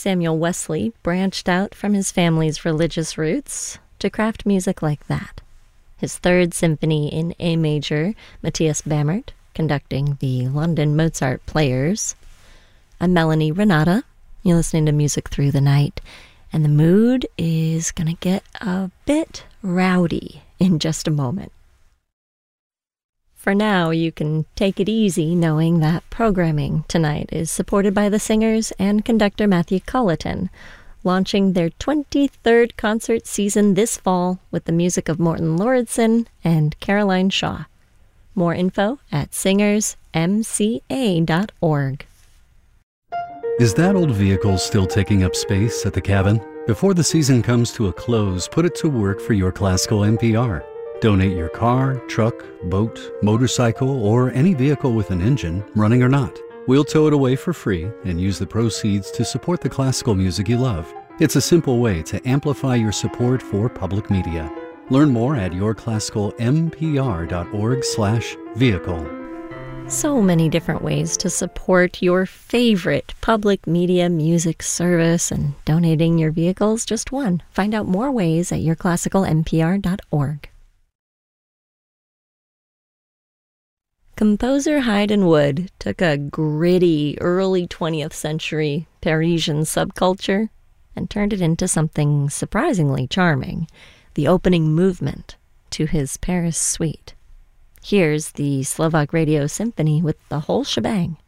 Samuel Wesley branched out from his family's religious roots to craft music like that. His Third Symphony in A major, Matthias Bamert, conducting the London Mozart Players. I'm Melanie Renata. You're listening to Music Through the Night, and the mood is going to get a bit rowdy in just a moment. For now, you can take it easy knowing that programming tonight is supported by the singers and conductor Matthew Colleton, launching their 23rd concert season this fall with the music of Morton Lauridsen and Caroline Shaw. More info at singersmca.org. Is that old vehicle still taking up space at the cabin? Before the season comes to a close, put it to work for your classical NPR. Donate your car, truck, boat, motorcycle, or any vehicle with an engine, running or not. We'll tow it away for free and use the proceeds to support the classical music you love. It's a simple way to amplify your support for public media. Learn more at yourclassicalmpr.org/vehicle. So many different ways to support your favorite public media music service, and donating your vehicle's just one. Find out more ways at yourclassicalmpr.org. Composer Haydn Wood took a gritty early 20th century Parisian subculture and turned it into something surprisingly charming, the opening movement to his Paris suite. Here's the Slovak Radio Symphony with the whole shebang.